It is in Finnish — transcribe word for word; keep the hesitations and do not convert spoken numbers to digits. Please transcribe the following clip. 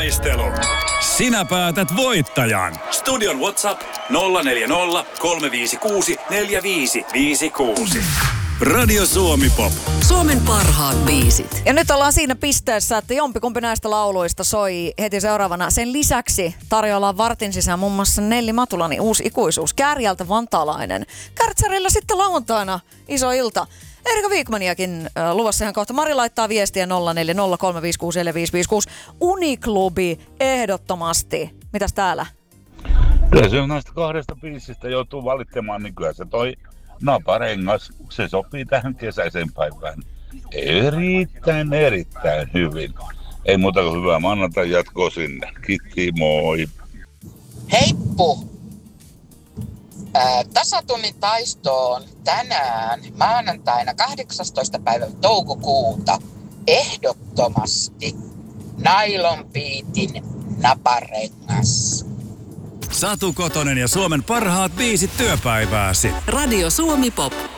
taistelu. Sinä päätät voittajan. Studion WhatsApp nolla neljä nolla, kolme viisi kuusi, neljä viisi viisi kuusi. Radio Suomi Pop. Suomen parhaat biisit. Ja nyt ollaan siinä pisteessä, että jompikumpi näistä lauluista soi heti seuraavana. Sen lisäksi tarjoillaan vartin sisään muun muassa Nelli Matulani uusi ikuisuus. Kääriältä vantaalainen. Kärtsärillä sitten lauantaina iso ilta. Erika Viikmaniakin äh, luvassa ihan kohta. Mari laittaa viestiä nolla neljä nolla, kolme viisi kuusi, neljä viisi viisi kuusi. Uniklubi ehdottomasti. Mitäs täällä? Kyllä se on näistä kahdesta biisistä joutuu valitsemaan, niin kyllä se toi Naparengas, se sopii tähän kesäiseen päivään erittäin, erittäin hyvin. Ei muuta kuin hyvää maanantai jatkoa sinne. Kiitti, moi! Heippu! Ää, tasatunnin taistoon tänään maanantaina kahdeksastoista päivä toukokuuta ehdottomasti Nylon Beatin Naparengas. Satu Kotonen ja Suomen parhaat biisit työpäivääsi. Radio Suomi Pop.